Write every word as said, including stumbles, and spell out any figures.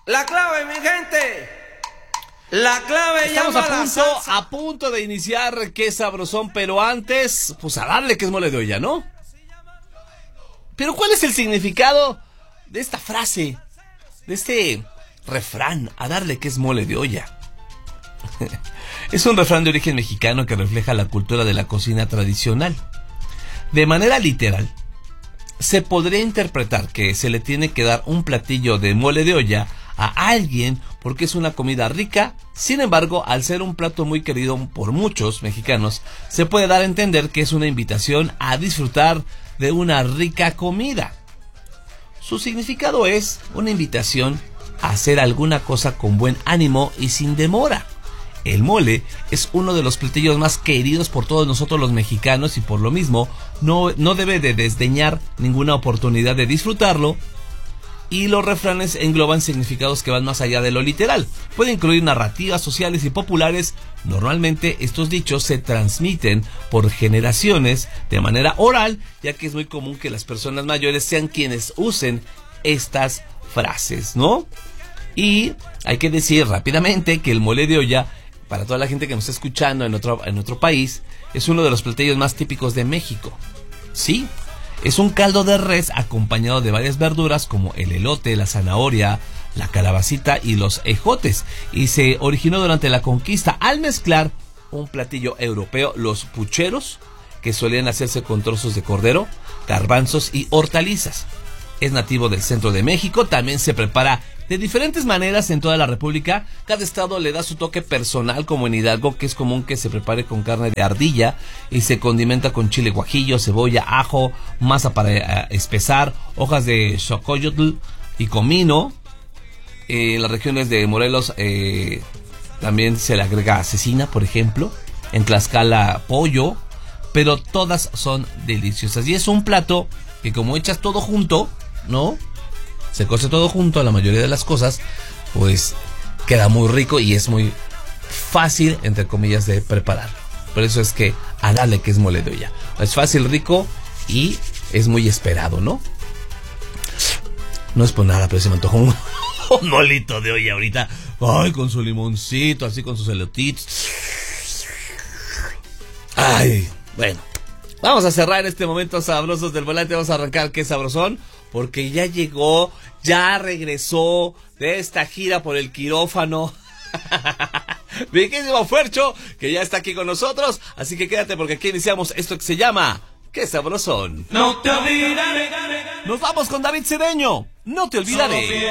La clave, mi gente. La clave. Estamos llama a la punto, salsa. a punto de iniciar Qué Sabrosón, pero antes, pues a darle que es mole de olla, ¿no? Pero ¿cuál es el significado de esta frase, de este refrán, a darle que es mole de olla? Es un refrán de origen mexicano que refleja la cultura de la cocina tradicional. De manera literal, se podría interpretar que se le tiene que dar un platillo de mole de olla a alguien porque es una comida rica. Sin embargo, al ser un plato muy querido por muchos mexicanos, se puede dar a entender que es una invitación a disfrutar de una rica comida. Su significado es una invitación a hacer alguna cosa con buen ánimo y sin demora. El mole es uno de los platillos más queridos por todos nosotros los mexicanos y por lo mismo no, no debe de desdeñar ninguna oportunidad de disfrutarlo. Y los refranes engloban significados que van más allá de lo literal. Puede incluir narrativas sociales y populares. Normalmente estos dichos se transmiten por generaciones de manera oral, ya que es muy común que las personas mayores sean quienes usen estas frases, ¿no? Y hay que decir rápidamente que el mole de olla, para toda la gente que nos está escuchando en otro, en otro país, es uno de los platillos más típicos de México. Sí, es un caldo de res acompañado de varias verduras como el elote, la zanahoria, la calabacita y los ejotes. Y se originó durante la conquista al mezclar un platillo europeo, los pucheros, que solían hacerse con trozos de cordero, garbanzos y hortalizas. Es nativo del centro de México, también se prepara de diferentes maneras en toda la República. Cada estado le da su toque personal, como en Hidalgo, que es común que se prepare con carne de ardilla y se condimenta con chile guajillo, cebolla, ajo, masa para uh, espesar, hojas de xocoyotl y comino. Eh, en las regiones de Morelos eh, también se le agrega cecina, por ejemplo. En Tlaxcala, pollo, pero todas son deliciosas. Y es un plato que, como echas todo junto, ¿no? Se cose todo junto a la mayoría de las cosas, pues queda muy rico y es muy fácil, entre comillas, de preparar. Por eso es que a darle que es mole de olla. Es fácil, rico y es muy esperado, ¿no? No es por nada, pero se me antojó un, un molito de olla ahorita. Ay, con su limoncito, así con sus elotitos. Ay, bueno. Vamos a cerrar este momento sabrosos del volante. Vamos a arrancar Qué Sabrosón, porque ya llegó, ya regresó de esta gira por el quirófano mi querido Fercho, que ya está aquí con nosotros. Así que quédate, porque aquí iniciamos esto que se llama Qué Sabrosón. No te olvidaré. Nos vamos con David Cedeño. No te olvidaré.